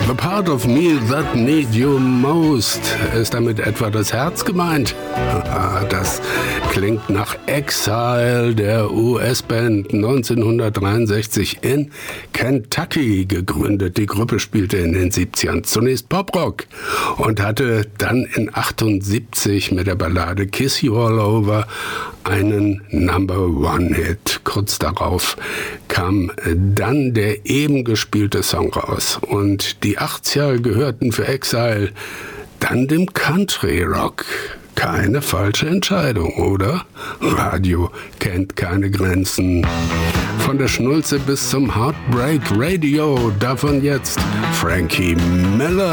The part of me that need you most. Ist damit etwa das Herz gemeint? Das klingt nach Exile, der US-Band, 1963 in Kentucky gegründet. Die Gruppe spielte in den 70ern zunächst Poprock und hatte dann in 78 mit der Ballade Kiss You All Over einen Number-One-Hit. Kurz darauf kam dann der eben gespielte Song raus. Und die 80er gehörten für Exile dann dem Country-Rock. Keine falsche Entscheidung, oder? Radio kennt keine Grenzen. Von der Schnulze bis zum Heartbreak Radio, davon jetzt Frankie Miller.